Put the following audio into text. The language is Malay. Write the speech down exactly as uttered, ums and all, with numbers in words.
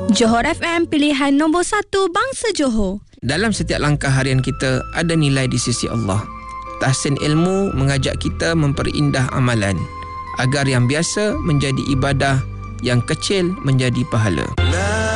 Johor F M, pilihan nombor satu bangsa Johor. Dalam setiap langkah harian kita ada nilai di sisi Allah. Tahsin ilmu mengajak kita memperindah amalan agar yang biasa menjadi ibadah, yang kecil menjadi pahala.